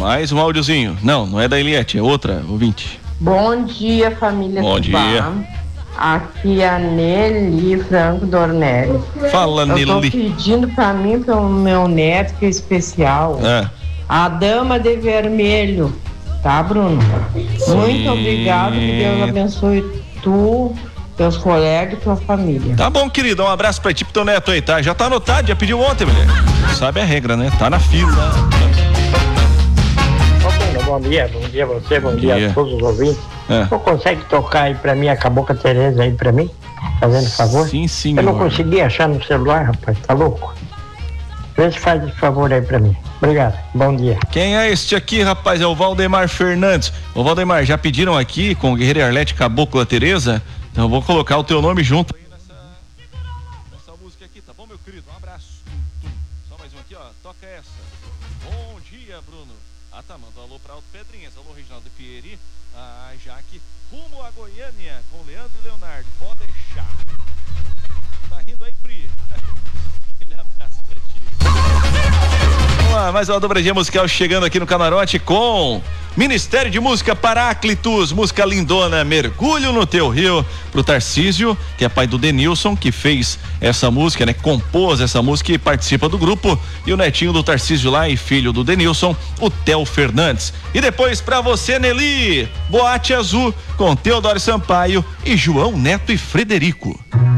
Mais um áudiozinho. Não é da Eliette, é outra ouvinte. Bom dia, família. Bom dia. Aqui é a Nelly Franco Dornelli. Fala, Nelly. Eu tô pedindo pra mim, pelo meu neto, que é especial, a Dama de Vermelho. Tá, Bruno? Sim. Muito obrigado, que Deus abençoe tu, teus colegas e tua família. Tá bom, querido, um abraço pra ti, pro teu neto aí, tá? Já tá anotado, já pediu ontem, mulher. Sabe a regra, né? Tá na fila. Bom dia você, bom dia a todos os ouvintes. Você consegue tocar aí pra mim a Cabocla Tereza aí pra mim? Fazendo favor? Sim, senhor. Eu não consegui achar no celular, rapaz, tá louco? Vê se faz esse favor aí pra mim. Obrigado, bom dia. Quem é este aqui, rapaz? É o Valdemar Fernandes. Ô Valdemar, já pediram aqui com o Guerreiro e Arlete Cabocla Tereza? Então eu vou colocar o teu nome junto aí nessa música aqui, tá bom, meu querido? Um abraço. Só mais um aqui, ó. Toca essa. Bom dia, Bruno. Tá, manda um alô pra Alto Pedrinhas. Alô, Reginaldo Pieri. Jaque. Rumo a Goiânia com Leandro e Leonardo. Pode deixar. Tá rindo aí, Pri? Aquele abraço pra ti. Vamos lá, mais uma dobradinha musical chegando aqui no camarote com Ministério de Música Paráclitos, música lindona, Mergulho no Teu Rio, pro Tarcísio, que é pai do Denilson, que fez essa música, né? Compôs essa música e participa do grupo, e o netinho do Tarcísio lá e filho do Denilson, o Theo Fernandes. E depois pra você, Nelly, Boate Azul, com Teodoro Sampaio e João Neto e Frederico.